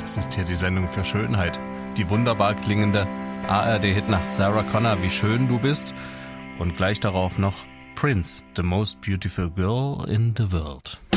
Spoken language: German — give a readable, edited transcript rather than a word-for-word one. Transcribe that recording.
existiert die Sendung für Schönheit. Die wunderbar klingende ARD-Hitnacht Sarah Connor, wie schön du bist. Und gleich darauf noch Prince, The Most Beautiful Girl in the World.